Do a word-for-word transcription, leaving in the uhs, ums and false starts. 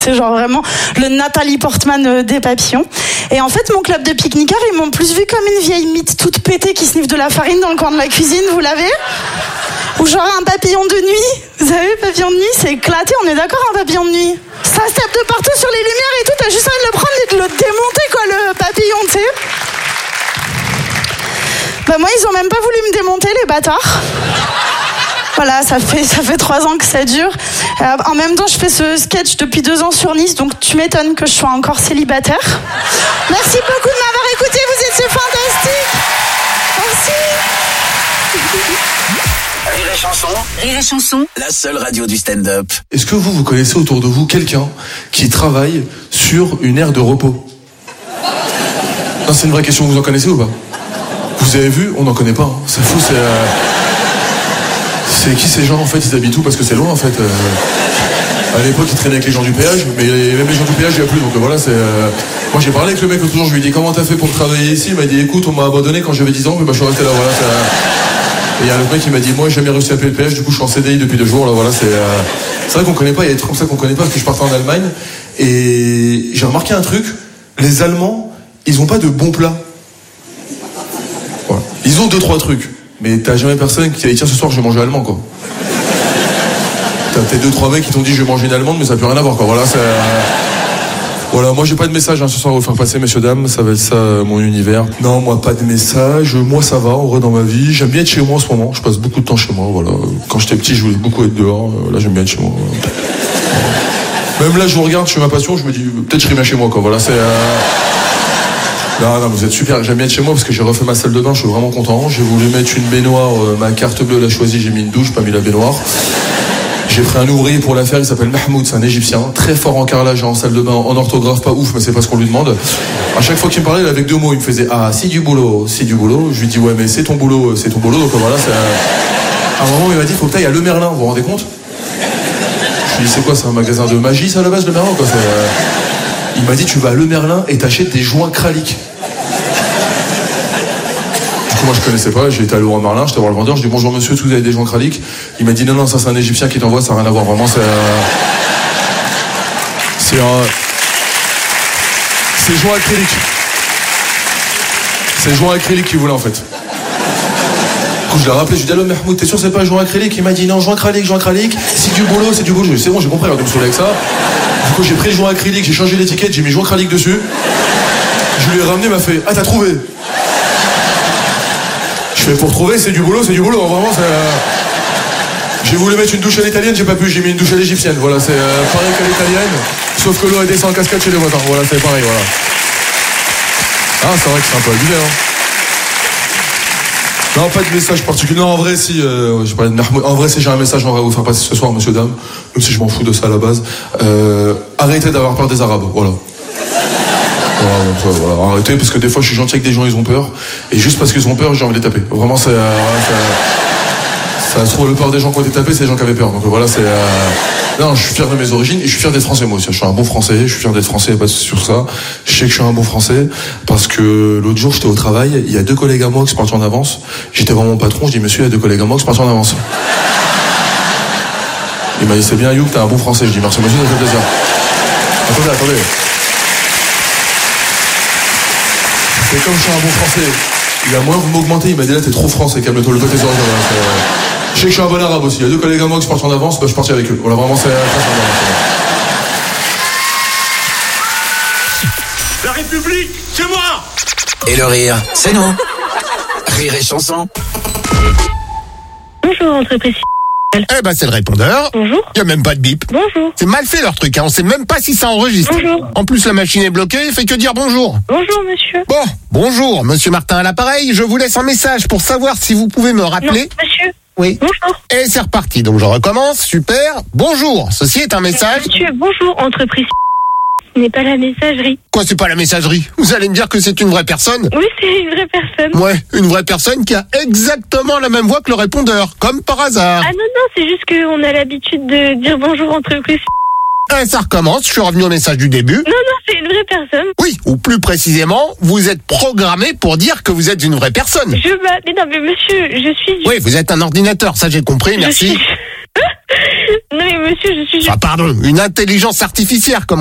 C'est genre vraiment le Nathalie Portman des papillons. Et en fait, mon club de pique-niqueurs, ils m'ont plus vu comme une vieille mythe toute pétée qui sniffe de la farine dans le coin de la cuisine, vous l'avez ? Ou genre un papillon de nuit. Vous savez, papillon de nuit, c'est éclaté, on est d'accord, un papillon de nuit. Ça se tape de partout sur les lumières et tout, t'as juste envie de le prendre et de le démonter, quoi, le papillon, tu sais. Bah moi, ils ont même pas voulu me démonter, les bâtards. Voilà, ça fait, ça fait trois ans que ça dure. Euh, en même temps, je fais ce sketch depuis deux ans sur Nice, donc tu m'étonnes que je sois encore célibataire. Merci beaucoup de m'avoir écouté, vous étiez fantastiques. Merci. Rire et chanson, Rire et chanson, la seule radio du stand-up. Est-ce que vous, vous connaissez autour de vous quelqu'un qui travaille sur une aire de repos ? Non, c'est une vraie question, vous en connaissez ou pas ? Vous avez vu ? On n'en connaît pas, hein. C'est fou, c'est... Euh... C'est qui ces gens en fait? Ils habitent où? Parce que c'est loin en fait. Euh... À l'époque ils traînaient avec les gens du péage, mais même les gens du péage il n'y a plus, donc voilà c'est... Euh... Moi j'ai parlé avec le mec l'autre jour, je lui ai dit comment t'as fait pour travailler ici? Il m'a dit écoute on m'a abandonné quand j'avais dix ans, mais bah je suis resté là, voilà. Et il y a un autre mec qui m'a dit moi j'ai jamais réussi à payer le péage, du coup je suis en C D I depuis deux jours, là voilà c'est... Euh... C'est vrai qu'on connaît pas, il y a des trucs comme ça qu'on connaît pas, parce que je partais en Allemagne, et j'ai remarqué un truc, les Allemands, ils ont pas de bons plats. Voilà. Ils ont deux trois trucs. Mais t'as jamais personne qui a dit tiens ce soir je vais manger allemand quoi. T'as peut-être deux trois mecs qui t'ont dit je vais manger une allemande mais ça n'a plus rien à voir quoi. Voilà, c'est... Voilà, moi j'ai pas de message hein, ce soir à vous faire passer messieurs dames, ça va être ça mon univers. Non moi pas de message, moi ça va en vrai dans ma vie, j'aime bien être chez moi en ce moment, je passe beaucoup de temps chez moi, voilà. Quand j'étais petit je voulais beaucoup être dehors, là j'aime bien être chez moi. Même là je vous regarde, je fais ma passion, je me dis peut-être je serai bien chez moi quoi, voilà c'est... Euh... Non, non, vous êtes super, j'aime bien être chez moi parce que j'ai refait ma salle de bain, je suis vraiment content. J'ai voulu mettre une baignoire, euh, ma carte bleue l'a choisie, j'ai mis une douche, pas mis la baignoire. J'ai pris un ouvrier pour la faire, il s'appelle Mahmoud, c'est un Égyptien, très fort en carrelage, en salle de bain, en orthographe, pas ouf, mais c'est pas ce qu'on lui demande. À chaque fois qu'il me parlait, il avait deux mots, il me faisait ah, si du boulot, si du boulot. Je lui dis ouais, mais c'est ton boulot, c'est ton boulot, donc voilà, c'est. À un moment, il m'a dit faut que t'ailles à Le Merlin, vous vous rendez compte? Je lui dis c'est quoi, c'est un magasin de magie, ça à la base, Le Merlin, quoi, c'est... Il m'a dit tu vas à Le Merlin et t'achètes des joints kralik. Moi je connaissais pas, j'ai été à Leroy Merlin, j'étais voir le vendeur, je dis bonjour monsieur, est-ce que vous avez des joints kralik? Il m'a dit non non ça c'est un Égyptien qui t'envoie, ça n'a rien à voir, vraiment c'est... Euh... C'est un... C'est joints acryliques. C'est joints acryliques qu'il voulait en fait. Du coup je l'ai rappelé, je lui ai dit allô Mahmoud, t'es sûr c'est pas joint acrylique? Il m'a dit non, joint acrylique, joint acrylique, c'est du boulot, c'est du boulot. C'est bon j'ai compris, alors de me saouler avec ça. Du coup j'ai pris le joint acrylique, j'ai changé l'étiquette, j'ai mis joint acrylique dessus. Je lui ai ramené, il m'a fait ah t'as trouvé? Je fais pour trouver, c'est du boulot, c'est du boulot, vraiment c'est... Euh... J'ai voulu mettre une douche à l'italienne, j'ai pas pu, j'ai mis une douche à l'égyptienne, voilà, c'est euh, pareil qu'à l'italienne, sauf que l'eau elle descend en cascade chez les voisins, voilà, c'est pareil, voilà. Ah, c'est vrai que c'est un peu abusé, hein. Non, pas de message particulier, non, en vrai, si, euh, j'ai parlé de Mahmoud, en vrai, si j'ai un message, j'aimerais vous faire passer ce soir, monsieur, dame, même si je m'en fous de ça à la base, euh, arrêtez d'avoir peur des Arabes, voilà. Voilà, voilà, arrêtez parce que des fois je suis gentil avec des gens, ils ont peur et juste parce qu'ils ont peur j'ai envie de les taper, vraiment c'est euh, ça, ça se trouve le peur des gens qui ont été tapés c'est les gens qui avaient peur, donc voilà c'est euh... non je suis fier de mes origines et je suis fier d'être français moi aussi, je suis un bon français, je suis fier d'être français, pas sur ça, je sais que je suis un bon français parce que l'autre jour j'étais au travail, il y a deux collègues à moi qui sont partis en avance, j'étais vraiment mon patron, je dis monsieur il y a deux collègues à moi qui sont partis en avance, il m'a dit c'est bien Youk t'es un bon français, je dis merci monsieur ça fait plaisir. Attendez attendez c'est comme je suis un bon français. Il y a moins vous m'augmentez, il m'a dit là t'es trop français, calme-toi le côté des oreilles. Je sais que je suis un bon arabe aussi. Il y a deux collègues à moi qui sont partis en avance, bah, je suis parti avec eux. Voilà, vraiment c'est très sympa. La République, c'est moi. Et le rire, c'est nous. Rire et chanson. Bonjour entreprise. Eh ben c'est le répondeur. Bonjour. Il y a même pas de bip. Bonjour. C'est mal fait leur truc, hein. On sait même pas si ça enregistre. Bonjour. En plus la machine est bloquée, il fait que dire bonjour. Bonjour monsieur. Bon, bonjour, monsieur Martin à l'appareil, je vous laisse un message pour savoir si vous pouvez me rappeler. Non, monsieur. Oui. Bonjour. Et c'est reparti, donc je recommence, super. Bonjour, ceci est un message. Monsieur, bonjour entreprise. Ce n'est pas la messagerie. Quoi, c'est pas la messagerie? Vous allez me dire que c'est une vraie personne? Oui, c'est une vraie personne. Ouais, une vraie personne qui a exactement la même voix que le répondeur, comme par hasard. Ah non, non, c'est juste qu'on a l'habitude de dire bonjour entreprise. Et ça recommence, je suis revenu au message du début. Non, non, c'est une vraie personne. Oui, ou plus précisément, vous êtes programmé pour dire que vous êtes une vraie personne. Je bah, mais non, mais monsieur, je suis... Oui, vous êtes un ordinateur, ça j'ai compris, merci. Je suis... Non mais monsieur, je suis... Ah pardon, une intelligence artificielle comme